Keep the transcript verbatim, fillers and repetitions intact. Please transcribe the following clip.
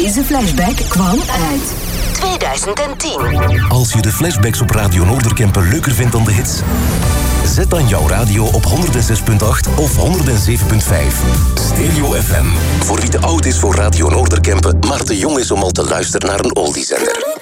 Deze flashback kwam uit twintig tien. Als je de flashbacks op Radio Noorderkempen leuker vindt dan de hits, zet dan jouw radio op honderd zes komma acht of honderd zeven komma vijf. Stereo F M. Voor wie te oud is voor Radio Noorderkempen, maar te jong is om al te luisteren naar een oldiezender.